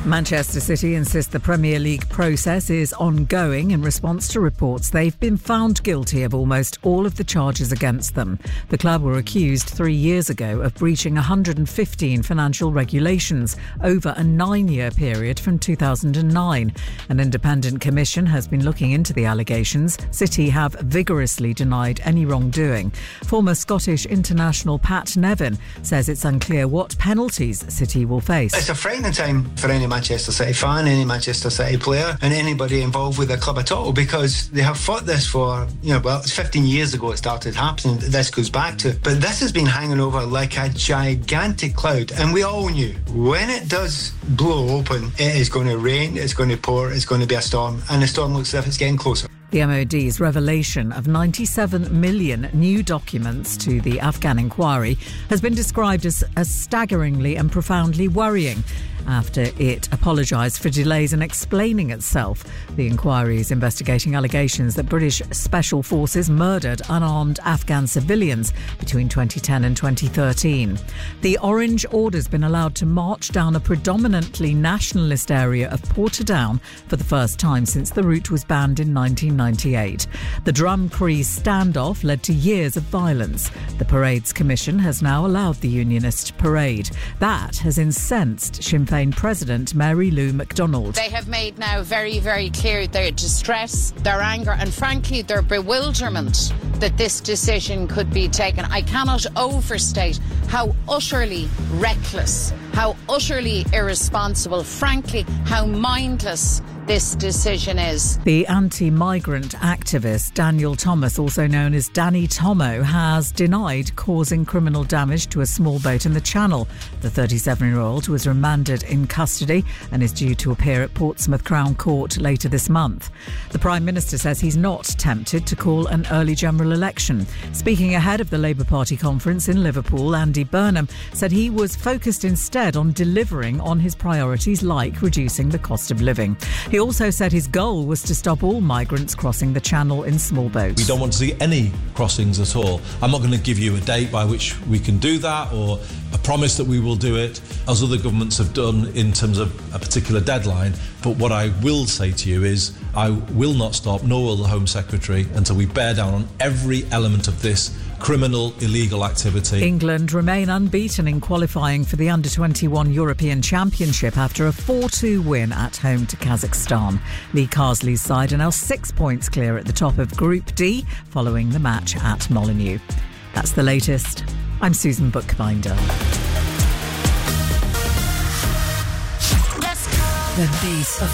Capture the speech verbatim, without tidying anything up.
Manchester City insist the Premier League process is ongoing in response to reports they've been found guilty of almost all of the charges against them. The club were accused three years ago of breaching one hundred fifteen financial regulations over a nine-year period from two thousand nine. An independent commission has been looking into the allegations. City have vigorously denied any wrongdoing. Former Scottish international Pat Nevin says it's unclear what penalties City will face. It's a frightening time for any Manchester City fan, any Manchester City player and anybody involved with the club at all, because they have fought this for, you know, well, it's fifteen years ago it started happening, this goes back to, but this has been hanging over like a gigantic cloud, and we all knew when it does blow open, it is going to rain, it's going to pour, it's going to be a storm, and the storm looks as if it's getting closer. The M O D's revelation of ninety-seven million new documents to the Afghan inquiry has been described as, as staggeringly and profoundly worrying after it apologised for delays in explaining itself. The inquiry is investigating allegations that British special forces murdered unarmed Afghan civilians between twenty ten and twenty thirteen. The Orange Order's been allowed to march down a predominantly nationalist area of Portadown for the first time since the route was banned in nineteen ninety-eight. The Drumcree standoff led to years of violence. The Parade's Commission has now allowed the Unionist parade. That has incensed Sinn Féin President Mary Lou McDonald. They have made now very, very clear their distress, their anger and frankly their bewilderment that this decision could be taken. I cannot overstate how utterly reckless, how utterly irresponsible, frankly how mindless this decision is. The anti-migrant activist Daniel Thomas, also known as Danny Tomo, has denied causing criminal damage to a small boat in the Channel. The thirty-seven-year-old was remanded in custody and is due to appear at Portsmouth Crown Court later this month. The Prime Minister says he's not tempted to call an early general election. Speaking ahead of the Labour Party conference in Liverpool, Andy Burnham said he was focused instead on delivering on his priorities like reducing the cost of living. He also said his goal was to stop all migrants crossing the Channel in small boats. We don't want to see any crossings at all. I'm not going to give you a date by which we can do that or a promise that we will do it, as other governments have done in terms of a particular deadline. But what I will say to you is I will not stop, nor will the Home Secretary, until we bear down on every element of this criminal, illegal activity. England remain unbeaten in qualifying for the under twenty-one European Championship after a four two win at home to Kazakhstan. Lee Carsley's side are now six points clear at the top of Group D following the match at Molineux. That's the latest. I'm Susan Bookbinder. The beat of